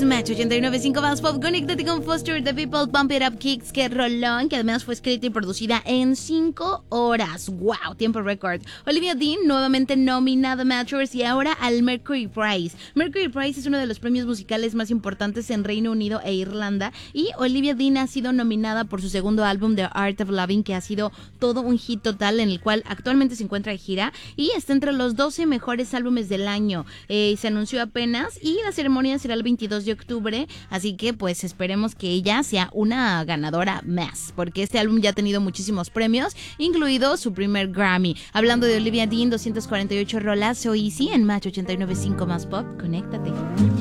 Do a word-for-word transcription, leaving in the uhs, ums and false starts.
Match ochenta y nueve punto cinco más Pop. Conéctate con Foster the People, Pump It Up Kicks, que rolón, que además fue escrita y producida en cinco horas. ¡Wow! Tiempo récord. Olivia Dean, nuevamente nominada a Masters y ahora al Mercury Prize. Mercury Prize es uno de los premios musicales más importantes en Reino Unido e Irlanda, y Olivia Dean ha sido nominada por su segundo álbum, The Art of Loving, que ha sido todo un hit total, en el cual actualmente se encuentra de gira y está entre los doce mejores álbumes del año. Eh, se anunció apenas y la ceremonia será el veintidós de octubre, así que pues esperemos que ella sea una ganadora más, porque este álbum ya ha tenido muchísimos premios, incluido su primer Grammy. Hablando de Olivia Dean, doscientas cuarenta y ocho rolas, So Easy en Match ochenta y nueve punto cinco más Pop. Conéctate.